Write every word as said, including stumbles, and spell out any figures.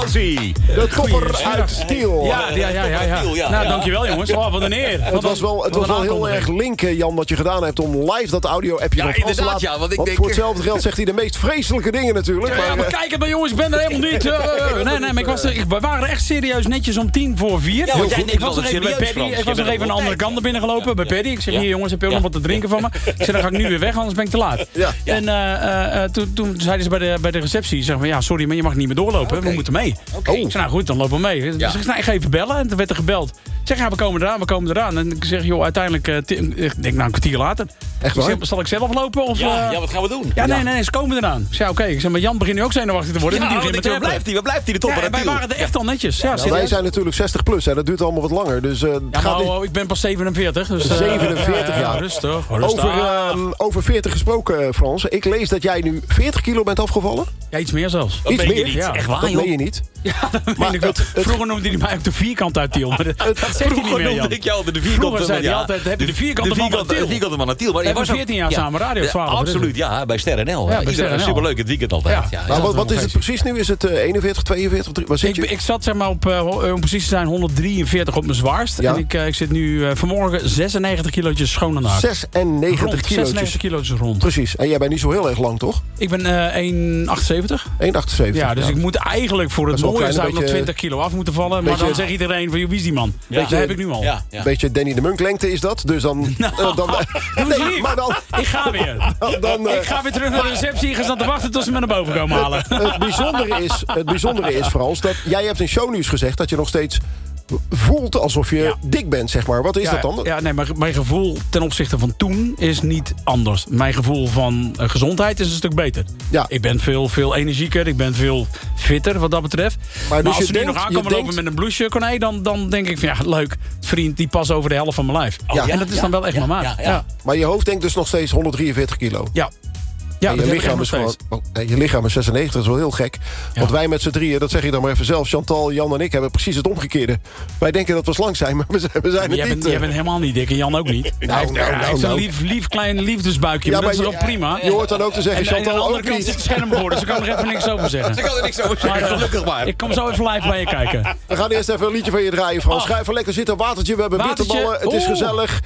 Fransie. De topper uit Tiel. Ja, ja, ja, ja, ja. Ja. Nou, dankjewel jongens. Oh, wat een eer. Het was wel, het was wel heel erg link, Jan, wat je gedaan hebt om live dat audio-appje Ja, van Frans te inderdaad, laten. ja, want ik denk- voor hetzelfde geld zegt hij de meest vreselijke dingen natuurlijk. Ja, maar eh, kijk het maar jongens, ik ben er helemaal niet. uh, nee, nee, maar ik was er, ik, we waren echt serieus netjes om tien voor vier. Ja, want jij Heel neemt ik was wel nog even bij serieus, Paddy. Frans. Ik was Je nog bent even aan de er andere altijd. kant naar binnen gelopen bij Paddy. Ik zeg, Ja. hier jongens, heb je ook Ja. nog wat te drinken van me? Ik zeg, dan ga ik nu weer weg, anders ben ik te laat. Ja. En uh, uh, toen, toen zeiden ze bij de, bij de receptie, zeg maar, ja, sorry, maar je mag niet meer doorlopen. Oké. We moeten mee. Oké. Ik zei, nou goed, dan lopen we mee. Dus Ja. ik zei, nou, ik ga even bellen. En toen werd er gebeld. Ik zeg, ja, we komen eraan, we komen eraan. En ik zeg, joh, uiteindelijk, uh, t- ik denk nou een kwartier later. Echt Ik waar? zeg, zal ik zelf lopen? Of, Ja, uh, ja, wat gaan we doen? ja, nee, nee, nee, ze komen eraan. Ik zei, oké. Ik zeg, maar Jan begint nu ook zenuwachtig te worden. Ja, Die want begint ik met denk, waar trippelen. blijft hij? Waar blijft hij de topper Ja, uit wij Tiel? waren er echt al netjes. Ja, nou, wij serieus. zijn natuurlijk zestig plus, hè. Dat duurt allemaal wat langer. Dus uh, Ja, gaat maar niet- oh, ik ben pas zevenenveertig. Dus, uh, zevenenveertig ja, jaar. Rustig, rustig. over, uh, over veertig gesproken, uh, Frans. Ik lees dat jij nu veertig kilo bent afgevallen. Ja, iets meer zelfs. Dat Iets meen je meer? niet. Ja. Echt waar, Dat joh? meen je niet. Ja, dat Maar meen ik wel. het- het- Vroeger noemde hij mij ook de vierkant uit Tiel. Maar dat, dat zegt hij niet Vroeger meer, noemde Jan. ik jou de Vroeger vierkante zei hij ja. altijd, heb je de vierkante man uit vierkante- Tiel? De vierkante man uit Tiel. Maar We je was hebben ook- veertien jaar samen radio Ja, twaalf. absoluut, ja, bij Ster en L. Ja, bij Ster en L. Superleuk, het weekend altijd. Ja. Ja, Maar Ja, wat, dat wat is nog het steeds. precies nu? Is het uh, eenenveertig, tweeënveertig? Of waar zit je? Ik, ik zat zeg maar op, uh, om precies te zijn, honderddrieënveertig op mijn zwaarst. Ja. En ik, uh, ik zit nu uh, vanmorgen zesennegentig kilootjes schoon aan de haak. zesennegentig Rond, kilootjes. zesennegentig kilootjes rond. Precies. En jij bent niet zo heel erg lang, toch? Ik ben uh, één komma achtenzeventig. één komma achtenzeventig. Ja, dus ik moet eigenlijk voor Dat het is wel mooie een zou ik nog beetje- twintig kilo af moeten vallen. Maar beetje- dan zegt iedereen van, wie is die man? Ja. Dat heb ik nu al. Ja, ja. Een beetje Danny de Munk lengte is dat. Dus dan... Nou, uh, dan eens nee, lief. maar dan... Ik ga weer. dan uh, Ik ga weer terug naar de receptie. Ik ga staan te wachten tot ze me naar boven komen halen. het, bijzondere is, het bijzondere is, Frans, dat jij hebt in shownieuws gezegd dat je nog steeds voelt alsof je Ja. dik bent, zeg maar. Wat is ja, dat dan? Ja, nee, maar mijn gevoel ten opzichte van toen is niet anders. Mijn gevoel van uh, gezondheid is een stuk beter. Ja. Ik ben veel, veel energieker. Ik ben veel fitter wat dat betreft. Maar, Maar dus als je ze nu denkt- nog je aankomen lopen denkt- met een blouseje, Corné, dan, dan denk ik van ja, leuk. Vriend, die past over de helft van mijn lijf. Ja. En dat is Ja, dan wel echt ja, mijn maat. ja, Ja, ja. ja. Maar je hoofd denkt dus nog steeds honderddrieënveertig kilo. ja. ja En dat je heb ik lichaam echt is nog gewoon, steeds. oh, nee, je lichaam is zesennegentig, dat is wel heel gek. Want wij met z'n drieën, dat zeg ik dan maar even zelf, Chantal, Jan en ik hebben precies het omgekeerde. Wij denken dat we slank zijn, maar we zijn, we zijn het Jij niet. bent, jij bent helemaal niet dik en Jan ook niet. hij heeft, nou, hij nou, heeft een nou. lief, lief klein liefdesbuikje, maar dat is je- ook prima. Je hoort dan ook te zeggen, En, en aan de Chantal andere ook kant zit niet. het scherm voor, dus ik kan er even niks over zeggen. Ze kan er niks over zeggen, Maar, uh, gelukkig maar. Ik kom zo even live bij je kijken. We gaan eerst even een liedje van je draaien, Frans. Oh. Ga even lekker zitten, watertje, we hebben Watertje. bitterballen, het is Oeh. gezellig.